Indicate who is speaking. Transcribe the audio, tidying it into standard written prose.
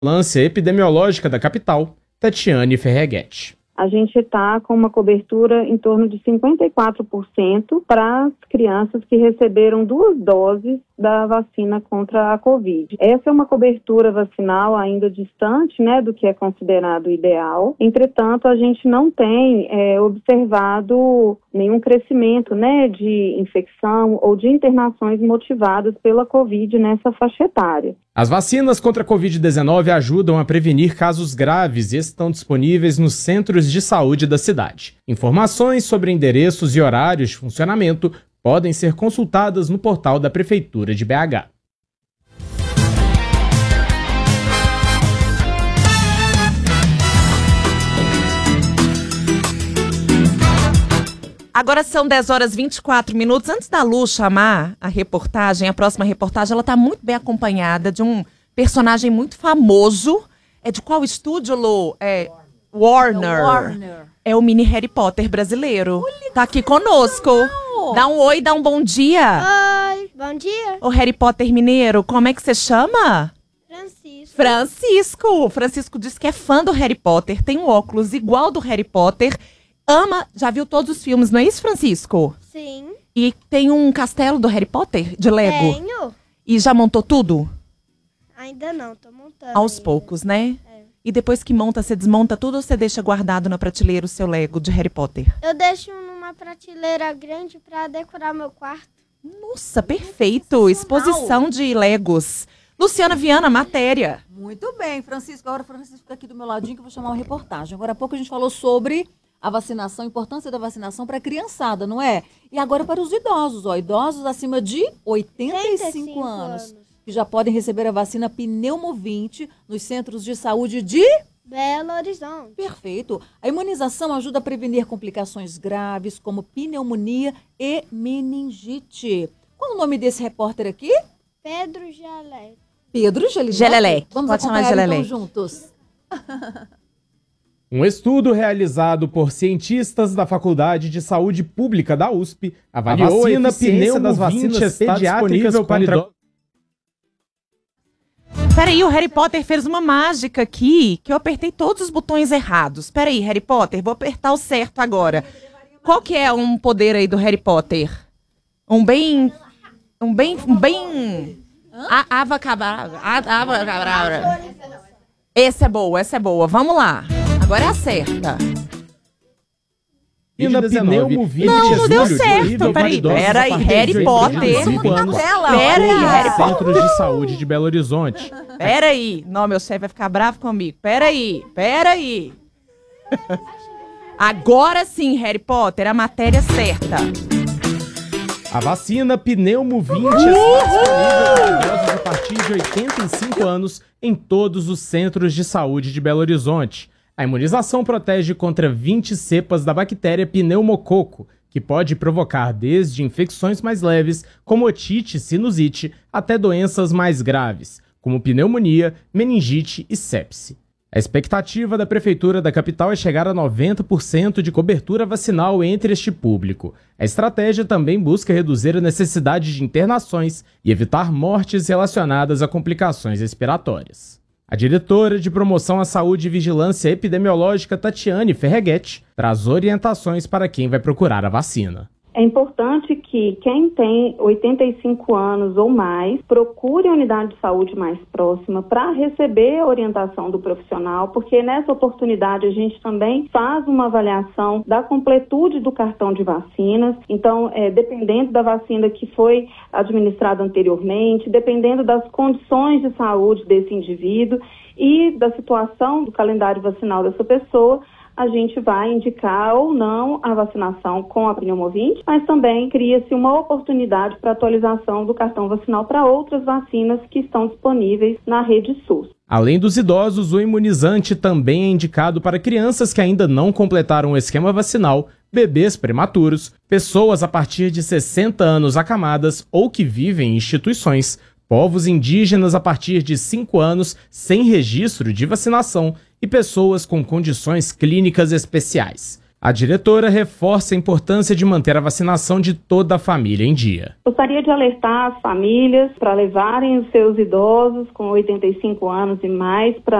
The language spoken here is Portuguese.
Speaker 1: Vigilância Epidemiológica da capital, Tatiane Ferreguete.
Speaker 2: A gente está com uma cobertura em torno de 54% para as crianças que receberam 2 doses da vacina contra a Covid. Essa é uma cobertura vacinal ainda distante, né, do que é considerado ideal. Entretanto, a gente não tem observado nenhum crescimento, né, de infecção ou de internações motivadas pela Covid nessa faixa etária.
Speaker 1: As vacinas contra a Covid-19 ajudam a prevenir casos graves e estão disponíveis nos centros de saúde da cidade. Informações sobre endereços e horários de funcionamento podem ser consultadas no portal da Prefeitura de BH.
Speaker 3: Agora são 10h24. Antes da Lu chamar a reportagem, a próxima reportagem, ela está muito bem acompanhada de um personagem muito famoso. É de qual estúdio, Lu? Warner. É o mini Harry Potter brasileiro. Tá aqui conosco. Dá um oi, dá um bom dia.
Speaker 4: Oi, bom dia.
Speaker 3: O Harry Potter mineiro, como é que você chama? Francisco diz que é fã do Harry Potter, tem um óculos igual do Harry Potter, ama, já viu todos os filmes, não é isso, Francisco?
Speaker 4: Sim.
Speaker 3: E tem um castelo do Harry Potter, de Lego?
Speaker 4: Tenho.
Speaker 3: E já montou tudo?
Speaker 4: Ainda não, tô montando.
Speaker 3: Aos poucos, né? E depois que monta, você desmonta tudo ou você deixa guardado na prateleira o seu Lego de Harry Potter?
Speaker 4: Eu deixo numa prateleira grande pra decorar meu quarto.
Speaker 3: Nossa, perfeito! Exposição de Legos. Luciana Viana, matéria.
Speaker 5: Muito bem, Francisco. Agora o Francisco fica aqui do meu ladinho que eu vou chamar uma reportagem. Agora há pouco a gente falou sobre a vacinação, a importância da vacinação para a criançada, não é? E agora para os idosos, idosos acima de 85 anos. Que já podem receber a vacina Pneumovinte nos centros de saúde de
Speaker 4: Belo Horizonte.
Speaker 5: Perfeito. A imunização ajuda a prevenir complicações graves como pneumonia e meningite. Qual o nome desse repórter aqui?
Speaker 4: Pedro Gelé.
Speaker 5: Pedro
Speaker 3: Gelelé.
Speaker 5: Vamos
Speaker 3: Pode chamar
Speaker 5: acompanhar
Speaker 3: Gelelé.
Speaker 5: então juntos.
Speaker 1: Um estudo realizado por cientistas da Faculdade de Saúde Pública da USP avaliou a eficiência das vacinas pediátricas para idosos.
Speaker 3: Peraí, o Harry Potter fez uma mágica aqui, que eu apertei todos os botões errados. Peraí, Harry Potter, vou apertar o certo agora. Qual que é um poder aí do Harry Potter? Avacabra. Essa é boa. Vamos lá. Agora é a certa.
Speaker 1: Não
Speaker 3: deu certo. Peraí, Harry Potter. Harry Potter.
Speaker 1: Centros de Saúde de Belo Horizonte.
Speaker 3: Peraí. Não, meu chefe vai ficar bravo comigo. Peraí. Agora sim, Harry Potter, a matéria certa.
Speaker 1: A vacina Pneumovinte está disponível para idosos a partir de 85 anos em todos os centros de saúde de Belo Horizonte. A imunização protege contra 20 cepas da bactéria pneumococo, que pode provocar desde infecções mais leves, como otite e sinusite, até doenças mais graves, como pneumonia, meningite e sepse. A expectativa da Prefeitura da capital é chegar a 90% de cobertura vacinal entre este público. A estratégia também busca reduzir a necessidade de internações e evitar mortes relacionadas a complicações respiratórias. A diretora de Promoção à Saúde e Vigilância Epidemiológica, Tatiane Ferreguete, traz orientações para quem vai procurar a vacina.
Speaker 2: É importante que quem tem 85 anos ou mais procure a unidade de saúde mais próxima para receber a orientação do profissional, porque nessa oportunidade a gente também faz uma avaliação da completude do cartão de vacinas. Então, dependendo da vacina que foi administrada anteriormente, dependendo das condições de saúde desse indivíduo e da situação do calendário vacinal dessa pessoa, a gente vai indicar ou não a vacinação com a Pneumovinte, mas também cria-se uma oportunidade para atualização do cartão vacinal para outras vacinas que estão disponíveis na rede SUS.
Speaker 1: Além dos idosos, o imunizante também é indicado para crianças que ainda não completaram o esquema vacinal, bebês prematuros, pessoas a partir de 60 anos acamadas ou que vivem em instituições, povos indígenas a partir de 5 anos sem registro de vacinação e pessoas com condições clínicas especiais. A diretora reforça a importância de manter a vacinação de toda a família em dia.
Speaker 2: Gostaria de alertar as famílias para levarem os seus idosos com 85 anos e mais para